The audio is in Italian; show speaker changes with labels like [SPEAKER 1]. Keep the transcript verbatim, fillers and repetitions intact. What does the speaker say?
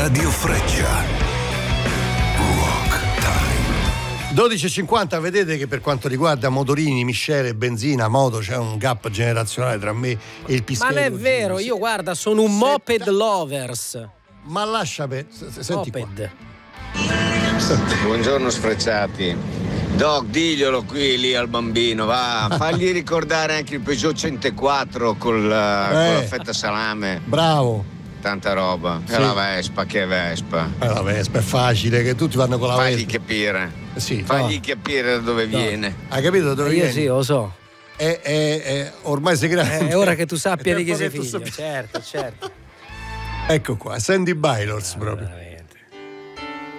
[SPEAKER 1] Radio Freccia.
[SPEAKER 2] dodici e cinquanta, vedete che per quanto riguarda motorini, miscele, benzina, moto, c'è un gap generazionale tra me e il pischello.
[SPEAKER 3] Ma non è vero, io guarda, sono un
[SPEAKER 2] Senta...
[SPEAKER 3] moped lovers.
[SPEAKER 2] Ma lascia per... Senti
[SPEAKER 3] moped.
[SPEAKER 2] Qua.
[SPEAKER 4] Buongiorno sfrecciati. Doc, diglielo qui lì al bambino, va, fagli ricordare anche il Peugeot centoquattro col, eh. con la fetta salame.
[SPEAKER 2] Bravo.
[SPEAKER 4] Tanta roba.
[SPEAKER 2] Sì.
[SPEAKER 4] E la Vespa, che Vespa?
[SPEAKER 2] Eh, la Vespa è facile, che tutti vanno con la
[SPEAKER 4] Fagli
[SPEAKER 2] Vespa.
[SPEAKER 4] capire.
[SPEAKER 2] Sì,
[SPEAKER 4] Fagli
[SPEAKER 2] no.
[SPEAKER 4] capire da dove
[SPEAKER 2] No.
[SPEAKER 4] viene.
[SPEAKER 2] Hai capito da dove
[SPEAKER 3] Io
[SPEAKER 2] viene?
[SPEAKER 3] sì, lo so.
[SPEAKER 2] È, è, è ormai sei grande.
[SPEAKER 3] È ora che tu sappia
[SPEAKER 2] È
[SPEAKER 3] di chi
[SPEAKER 2] tempo
[SPEAKER 3] sei
[SPEAKER 2] che tu
[SPEAKER 3] figlio.
[SPEAKER 2] sappia.
[SPEAKER 3] Certo, certo.
[SPEAKER 2] Ecco qua, Sandy Baylors
[SPEAKER 3] Ah,
[SPEAKER 2] proprio.
[SPEAKER 3] veramente.